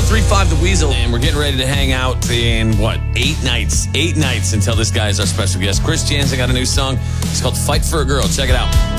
1035 The Weasel. And we're getting ready to hang out in, 8 nights? 8 nights until this guy is our special guest. Chris Janson got a new song. It's called Fight for a Girl. Check it out.